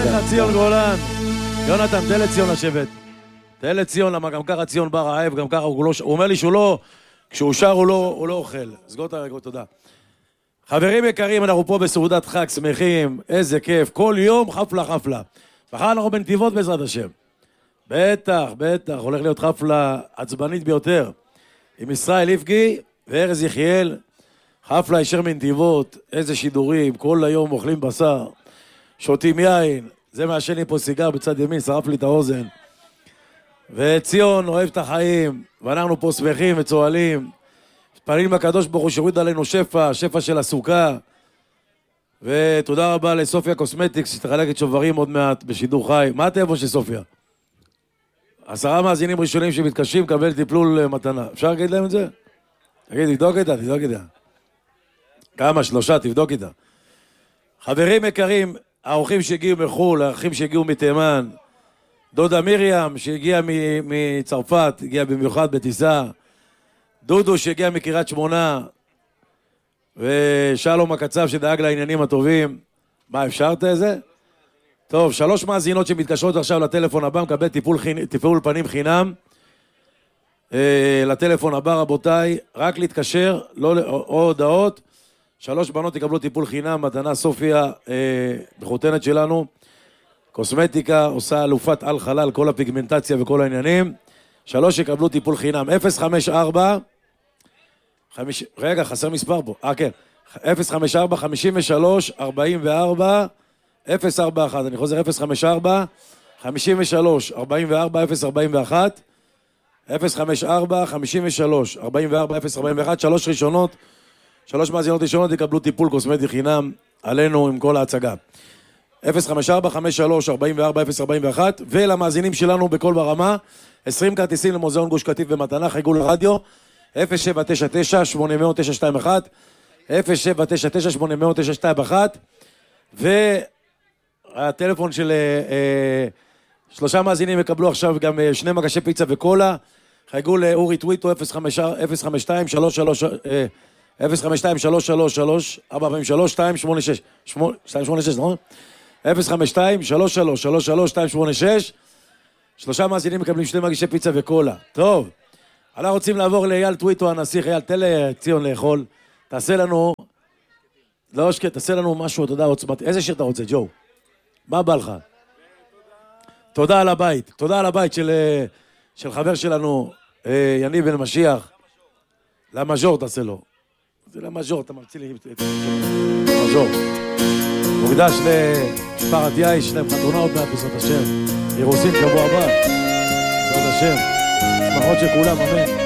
לך ציון גולן. יונתן, תן לציון לשבת. תן לציון, למה גם ככה ציון בא רעב, גם ככה הוא אומר לי שהוא לא, כשהוא שר הוא לא אוכל. סגור את הרגע, תודה. חברים יקרים, אנחנו פה בסעודת חג, שמחים, איזה כיף. כל יום חפלה. מחר אנחנו בנתיבות בעזרת השם. בטח, הולך להיות חפלה עצבנית ביותר. עם ישראל איפגי וארז יחיאל, חפלה ישר מנתיבות, איזה שידורים, כל היום אוכלים בשר, שותים יין, זה מעשן לי פה סיגר בצד ימין, שרף לי את האוזן. וציון אוהב את החיים, ואנחנו פה שמחים וצועלים, פנים הקדוש ברוך הוא שהוריד עלינו שפע של הסוכה, ותודה רבה לסופיה קוסמטיקס, שתחלק את שוברים עוד מעט בשידור חי. מה הטלפון של סופיה? 10 מאזינים ראשונים שמתקשים קבל טיפול מתנה. אפשר להגיד להם את זה? תגיד, תבדוק איתה. כמה? 3, תבדוק איתה. חברים יקרים, האורחים שהגיעו מחול, האורחים שהגיעו מתימן, דודה מרים שהגיעה מצרפת, הגיעה במיוחד בטיסה, דודו שהגיע מקריית שמונה, ושלום הקצב שדאג לעניינים הטובים. מה, אפשרת את זה? טוב, 3 מאזינות שמתקשרות עכשיו לטלפון הבא, מקבל טיפול פנים חינם. לטלפון הבא, רבותיי, רק להתקשר, או הודעות. 3 בנות יקבלו טיפול חינם, מתנה סופיה, בחותנת שלנו. קוסמטיקה, עושה אלופת על חלל, כל הפיגמנטציה וכל העניינים. 3 יקבלו טיפול חינם. 054, רגע, חסר מספר פה. כן. 054, 53, 44, 041. אני חוזר 054, 53, 44, 041. 054, 53, 44, 041. 3 ראשונות, 3 מאזינות ראשונות יקבלו טיפול קוסמטי חינם עלינו עם כל ההצגה. 054, 53, 44, 041. ולמאזינים שלנו בכל ברמה, 20 כרטיסים למוזיאון גוש קטיף במתנה, חייגו לרדיו 0799 800 921, 0799 800 921. והטלפון של 3 מאזינים יקבלו עכשיו גם 2 מגשי פיצה וקולה. חייגו לאורי טוויטו 052 333 052 333 286 286, נכון? 052 333 286. 3 מאזינים מקבלים 2 מגישי פיצה וקולה. טוב, אנחנו רוצים לעבור לאייל טוויטו הנסיך. אייל, תן לציון לאכול, תעשה לנו, לא שקט, תעשה לנו משהו, אתה יודע, עוצמת. איזה שיר אתה רוצה, ג'ו? מה בא לך? תודה על הבית, תודה על הבית של חבר שלנו, יניב בן משיח. למז'ור תעשה לו. זה למז'ור, אתה ממציא לי את למז'ור. מוקדש למשפחת יאיש, להם חתונה עוד מעט בעזרת השם. אירוסין שבוע הבא, בעזרת השם. שמחות של כולם, אמן.